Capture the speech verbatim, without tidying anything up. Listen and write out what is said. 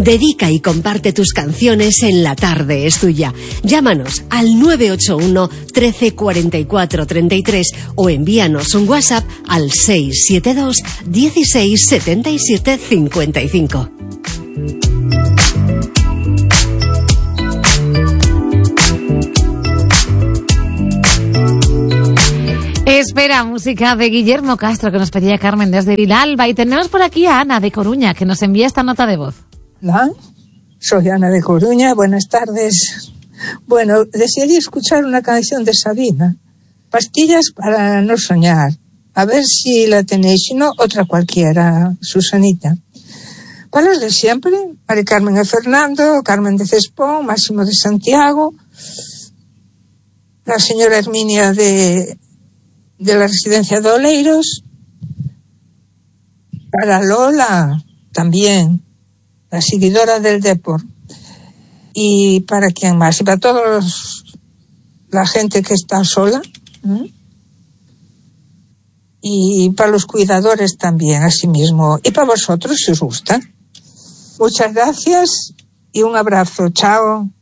Dedica y comparte tus canciones en La Tarde es Tuya. Llámanos al nueve ocho uno, trece, cuarenta y cuatro, treinta y tres o envíanos un WhatsApp al seis siete dos, dieciséis, setenta y siete, cincuenta y cinco. Espera, música de Guillermo Castro que nos pedía Carmen desde Vilalba. Y tenemos por aquí a Ana de Coruña que nos envía esta nota de voz. Hola, soy Ana de Coruña, buenas tardes. Bueno, desearía escuchar una canción de Sabina, Pastillas para no soñar. A ver si la tenéis, si no, otra cualquiera, Susanita. Para los de siempre, Mari Carmen de Fernando, Carmen de Cespón, Máximo de Santiago, la señora Herminia de, de la residencia de Oleiros, para Lola también, la seguidora del Depor, y para quién más, y para todos la gente que está sola, ¿eh? Y para los cuidadores también, así mismo, y para vosotros si os gusta. Muchas gracias y un abrazo, chao.